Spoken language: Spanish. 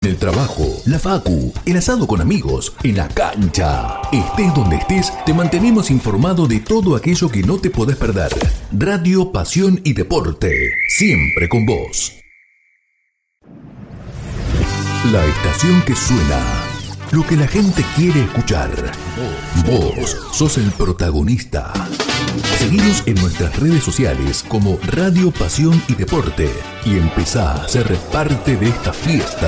el trabajo, la facu, el asado con amigos, en la cancha. Estés donde estés, te mantenemos informado de todo aquello que no te podés perder. Radio, pasión y deporte, siempre con vos. La estación que suena, lo que la gente quiere escuchar. Vos sos el protagonista. Seguinos en nuestras redes sociales como Radio, Pasión y Deporte y empezá a ser parte de esta fiesta